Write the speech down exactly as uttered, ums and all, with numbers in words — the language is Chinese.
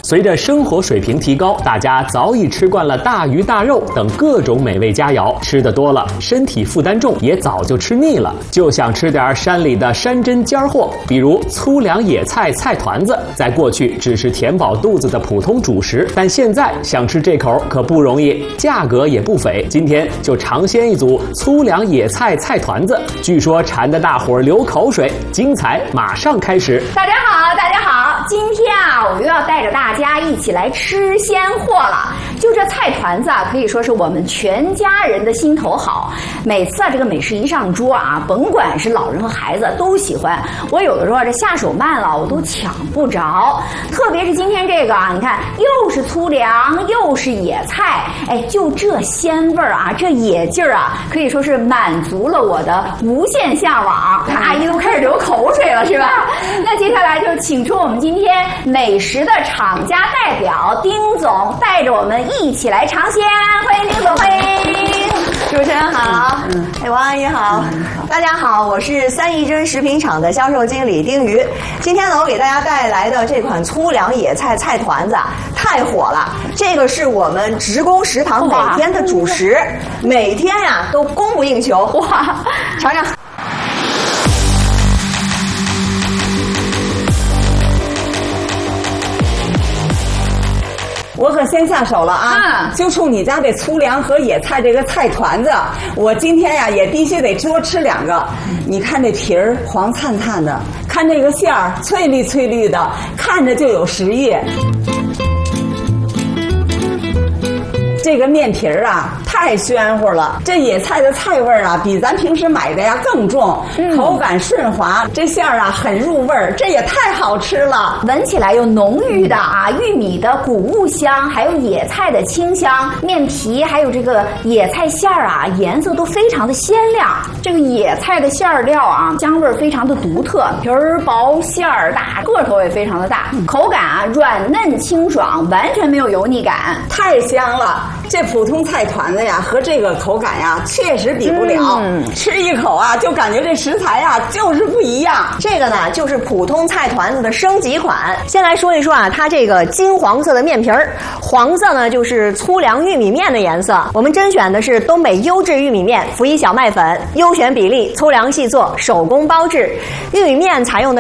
随着生活水平提高，大家早已吃惯了大鱼大肉等各种美味佳肴，吃得多了，身体负担重，也早就吃腻了，就想吃点山里的山珍尖货，比如粗粮野菜菜团子。在过去只是填饱肚子的普通主食，但现在想吃这口可不容易，价格也不菲。今天就尝鲜一组粗粮野菜菜团子，据说馋得大伙儿流口水，精彩马上开始。 大家好，大家好，今天啊，我又要带着大家一起来吃鲜货了。就这菜团子啊，可以说是我们全家人的心头好。每次啊，这个美食一上桌啊，甭管是老人和孩子都喜欢。我有的时候这下手慢了，我都抢不着。特别是今天这个啊，你看又是粗粮又是野菜，哎，就这鲜味儿啊，这野劲儿啊，可以说是满足了我的无限向往。阿姨都开始流口水了，是吧？那接下来就请出我们今天美食的厂家代表丁总，带着我们一起来尝鲜。欢迎丁总，欢迎。 主持人好，嗯，哎，王阿姨好，嗯、大家好，我是三义珍食品厂的销售经理丁瑜。今天呢，我给大家带来的这款粗粮野菜菜团子啊，太火了。这个是我们职工食堂每天的主食，每天呀、啊、都供不应求。哇，尝尝。 我可先下手了啊！就冲你家这粗粮和野菜这个菜团子，我今天呀也必须得多吃两个。你看这皮儿黄灿灿的，看这个馅儿翠绿翠绿的，看着就有食欲。这个面皮儿啊，太暄乎了。这野菜的菜味儿啊，比咱平时买的呀更重，嗯、口感顺滑。这馅儿啊很入味儿，这也太好吃了。 闻起来有浓郁的啊玉米的谷物香，还有野菜的清香。面皮还有这个野菜馅儿啊，颜色都非常的鲜亮。这个野菜的馅儿料啊，香味儿非常的独特，皮儿薄馅儿大，个头也非常的大，嗯、口感啊软嫩清爽，完全没有油腻感， 太香了。这普通菜团子呀，和这个口感呀，确实比不了。嗯、吃一口啊，就感觉这食材呀，就是不一样。 这个呢，就是普通菜团子的升级款。先来说一说啊，它这个金黄色的面皮儿，黄色呢就是粗粮玉米面的颜色。我们甄选的是东北优质玉米面，辅以小麦粉，优选比例，粗粮细做，手工包制。玉米面采用的